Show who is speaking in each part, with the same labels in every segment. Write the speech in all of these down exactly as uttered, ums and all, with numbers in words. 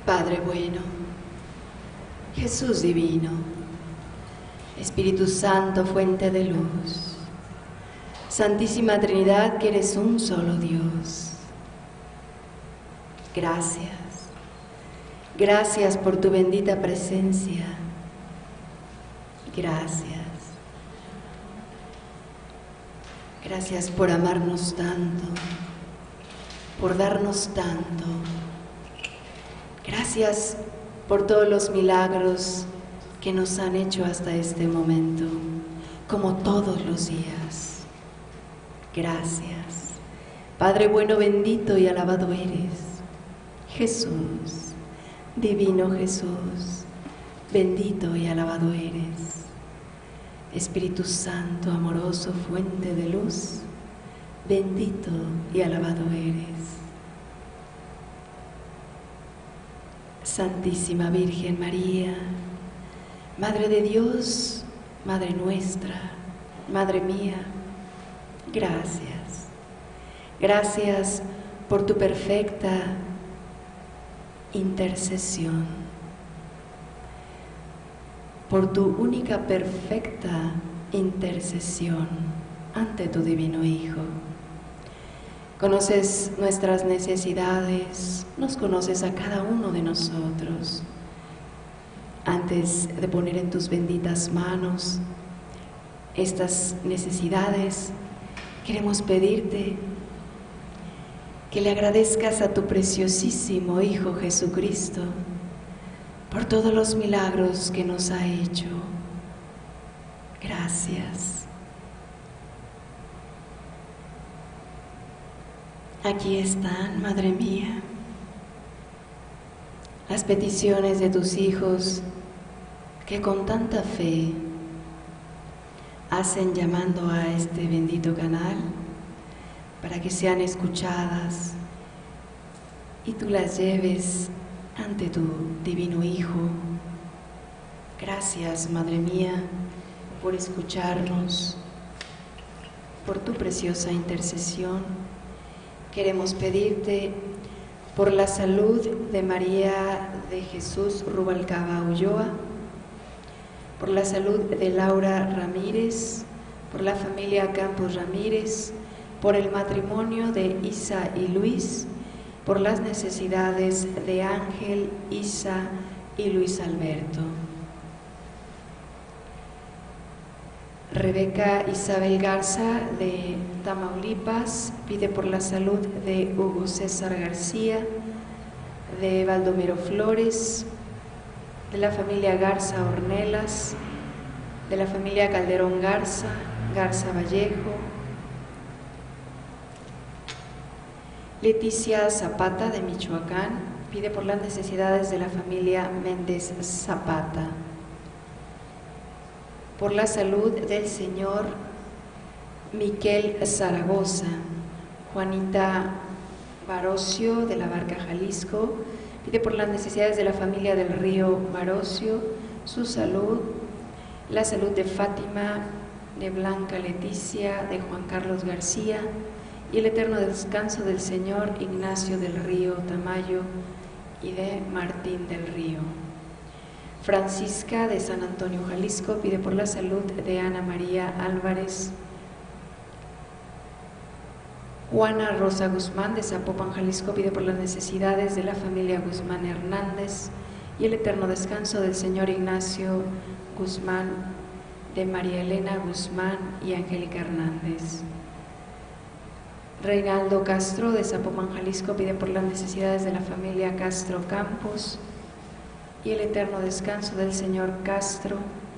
Speaker 1: Padre bueno, Jesús divino, Espíritu Santo, fuente de luz, Santísima Trinidad, que eres un solo Dios. Gracias, gracias por tu bendita presencia. Gracias. Gracias por amarnos tanto, por darnos tanto. Gracias por todos los milagros que nos han hecho hasta este momento, como todos los días. Gracias. Padre bueno, bendito y alabado eres. Jesús, divino Jesús, bendito y alabado eres. Espíritu Santo, amoroso, fuente de luz, bendito y alabado eres. Santísima Virgen María, Madre de Dios, Madre nuestra, Madre mía, gracias. Gracias por tu perfecta intercesión, por tu única perfecta intercesión ante tu divino Hijo. Conoces nuestras necesidades, nos conoces a cada uno de nosotros. Antes de poner en tus benditas manos estas necesidades, queremos pedirte que le agradezcas a tu preciosísimo Hijo Jesucristo por todos los milagros que nos ha hecho. Gracias. Aquí están, Madre mía, las peticiones de tus hijos que con tanta fe hacen llamando a este bendito canal para que sean escuchadas y tú las lleves ante tu divino Hijo. Gracias, Madre mía, por escucharnos, por tu preciosa intercesión. Queremos pedirte por la salud de María de Jesús Rubalcaba Ulloa, por la salud de Laura Ramírez, por la familia Campos Ramírez, por el matrimonio de Isa y Luis, por las necesidades de Ángel, Isa y Luis Alberto. Rebeca Isabel Garza de Tamaulipas pide por la salud de Hugo César García, de Baldomero Flores, de la familia Garza Ornelas, de la familia Calderón Garza, Garza Vallejo. Leticia Zapata de Michoacán pide por las necesidades de la familia Méndez Zapata. Por la salud del señor Miquel Zaragoza, Juanita Barocio de la Barca, Jalisco, pide por las necesidades de la familia del Río Barocio, su salud, la salud de Fátima, de Blanca Leticia, de Juan Carlos García y el eterno descanso del señor Ignacio del Río Tamayo y de Martín del Río. Francisca de San Antonio, Jalisco, pide por la salud de Ana María Álvarez. Juana Rosa Guzmán de Zapopan, Jalisco, pide por las necesidades de la familia Guzmán Hernández y el eterno descanso del señor Ignacio Guzmán, de María Elena Guzmán y Angélica Hernández. Reinaldo Castro de Zapopan, Jalisco, pide por las necesidades de la familia Castro Campos y el eterno descanso del señor Castro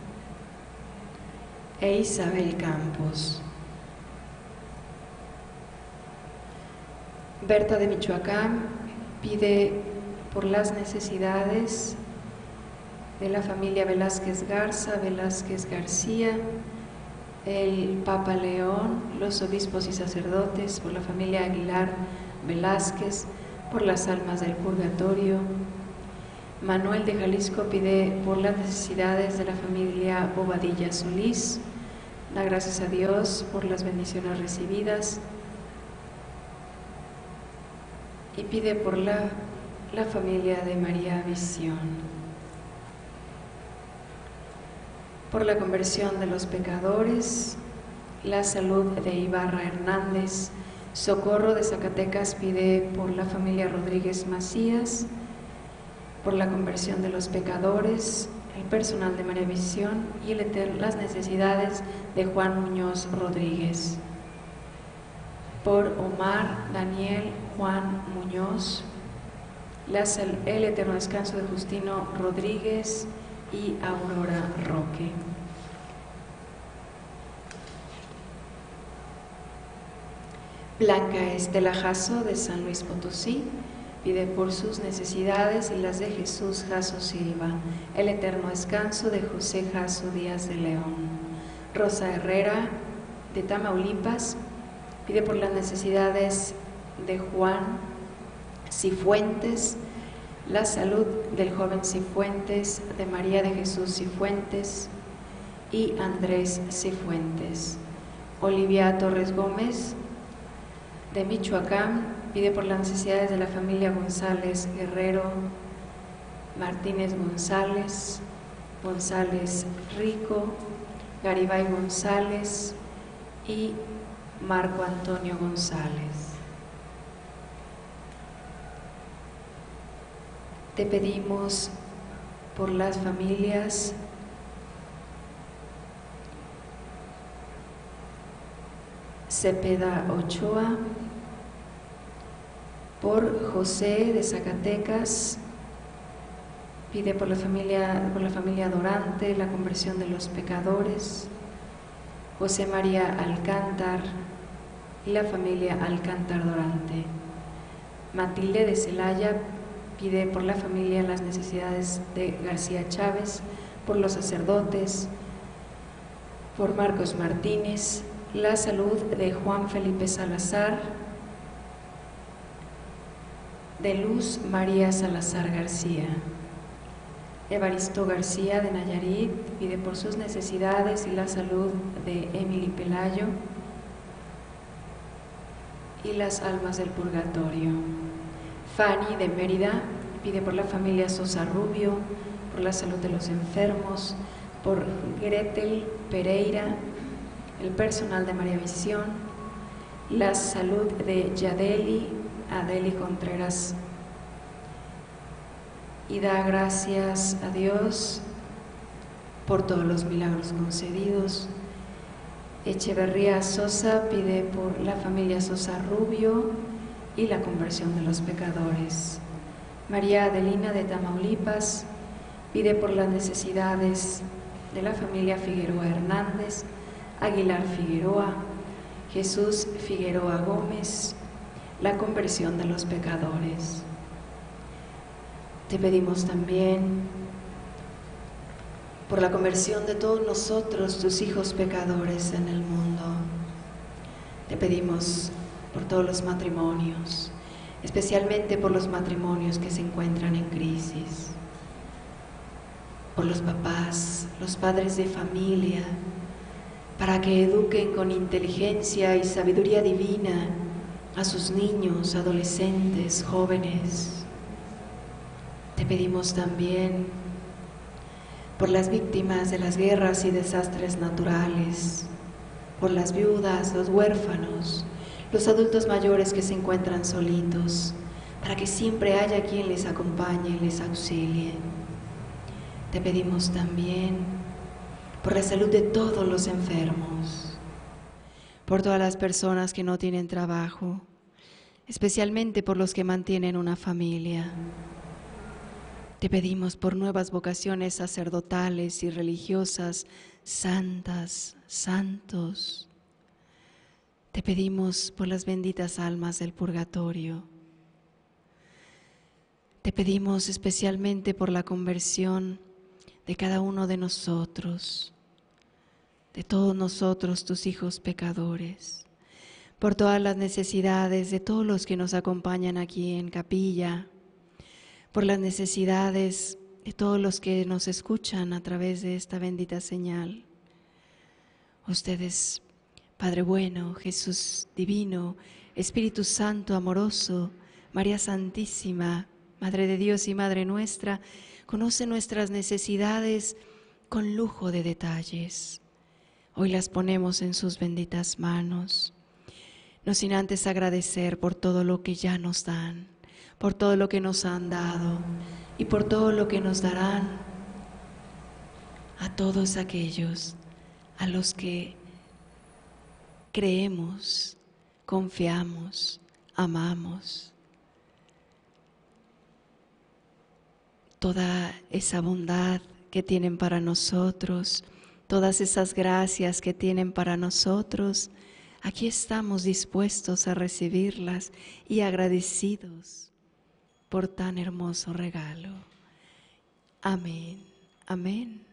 Speaker 1: e Isabel Campos. Berta de Michoacán pide por las necesidades de la familia Velázquez Garza, Velázquez García, el Papa León, los obispos y sacerdotes, por la familia Aguilar Velázquez, por las almas del purgatorio. Manuel de Jalisco pide por las necesidades de la familia Bobadilla Solís. Da gracias a Dios por las bendiciones recibidas y pide por la la familia de María Visión. Por la conversión de los pecadores, la salud de Ibarra Hernández, Socorro de Zacatecas pide por la familia Rodríguez Macías. Por la conversión de los pecadores, el personal de María Visión y el eterno, las necesidades de Juan Muñoz Rodríguez. Por Omar, Daniel, Juan Muñoz, la, el eterno descanso de Justino Rodríguez y Aurora Roque. Blanca Estela Jasso de San Luis Potosí pide por sus necesidades y las de Jesús Jasso Silva, el eterno descanso de José Jasso Díaz de León. Rosa Herrera de Tamaulipas pide por las necesidades de Juan Cifuentes, la salud del joven Cifuentes, de María de Jesús Cifuentes y Andrés Cifuentes. Olivia Torres Gómez de Michoacán pide por las necesidades de la familia González Guerrero, Martínez González, González Rico, Garibay González y Marco Antonio González. Te pedimos por las familias Cepeda Ochoa, por José de Zacatecas, pide por la familia, por la familia Dorante, la conversión de los pecadores. José María Alcántar y la familia Alcántar Dorante. Matilde de Celaya pide por la familia las necesidades de García Chávez, por los sacerdotes, por Marcos Martínez, la salud de Juan Felipe Salazar, de Luz María Salazar García. Evaristo García de Nayarit pide por sus necesidades y la salud de Emily Pelayo y las almas del purgatorio. Fanny de Mérida pide por la familia Sosa Rubio, por la salud de los enfermos, por Gretel Pereira, el personal de María Visión, la salud de Yadeli, Adeli Contreras, y da gracias a Dios por todos los milagros concedidos. Echeverría Sosa pide por la familia Sosa Rubio y la conversión de los pecadores. María Adelina de Tamaulipas pide por las necesidades de la familia Figueroa Hernández, Aguilar Figueroa, Jesús Figueroa Gómez, la conversión de los pecadores. Te pedimos también por la conversión de todos nosotros, tus hijos pecadores en el mundo. Te pedimos por todos los matrimonios, especialmente por los matrimonios que se encuentran en crisis, por los papás, los padres de familia, para que eduquen con inteligencia y sabiduría divina a sus niños, adolescentes, jóvenes. Te pedimos también por las víctimas de las guerras y desastres naturales, por las viudas, los huérfanos, los adultos mayores que se encuentran solitos, para que siempre haya quien les acompañe y les auxilie. Te pedimos también por la salud de todos los enfermos, por todas las personas que no tienen trabajo, especialmente por los que mantienen una familia. Te pedimos por nuevas vocaciones sacerdotales y religiosas, santas, santos. Te pedimos por las benditas almas del purgatorio. Te pedimos especialmente por la conversión de cada uno de nosotros, de todos nosotros, tus hijos pecadores, por todas las necesidades de todos los que nos acompañan aquí en capilla, por las necesidades de todos los que nos escuchan a través de esta bendita señal. Ustedes, Padre bueno, Jesús divino, Espíritu Santo amoroso, María Santísima, Madre de Dios y Madre nuestra, conoce nuestras necesidades con lujo de detalles. Hoy las ponemos en sus benditas manos, no sin antes agradecer por todo lo que ya nos dan, por todo lo que nos han dado y por todo lo que nos darán a todos aquellos a los que creemos, confiamos, amamos. Toda esa bondad que tienen para nosotros, todas esas gracias que tienen para nosotros, aquí estamos dispuestos a recibirlas y agradecidos por tan hermoso regalo. Amén, amén